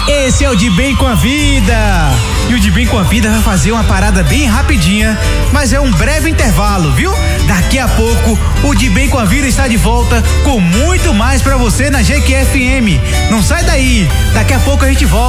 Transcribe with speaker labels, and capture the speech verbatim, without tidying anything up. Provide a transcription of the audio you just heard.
Speaker 1: Esse é o De Bem com a Vida. E o De Bem com a Vida vai fazer uma parada bem rapidinha, mas é um breve intervalo, viu? Daqui a pouco o De Bem com a Vida está de volta com muito mais pra você na J Q F M. Não sai daí, daqui a pouco a gente volta.